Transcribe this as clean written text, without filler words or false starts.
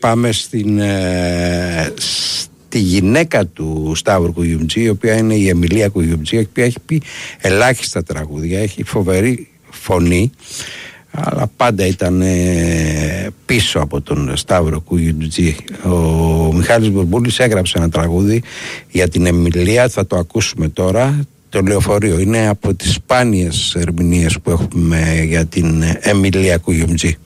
πάμε στη γυναίκα του Σταύρου Κουγιουμτζή, η οποία είναι η Εμιλία Κουγιουμτζή, η οποία έχει πει ελάχιστα τραγούδια, έχει φοβερή φωνή, αλλά πάντα ήταν πίσω από τον Σταύρο Κουγιουμτζή. Ο Μιχάλης Μπουρμπούλης έγραψε ένα τραγούδι για την Εμιλία, θα το ακούσουμε τώρα. Το Λεωφορείο είναι από τις σπάνιες ερμηνείες που έχουμε για την Εμιλία Κουγιουμτζή.